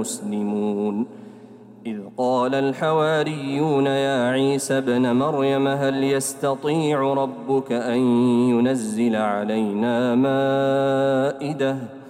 مسلمون. إذ قال الحواريون يا عيسى ابن مريم هل يستطيع ربك أن ينزل علينا مائدة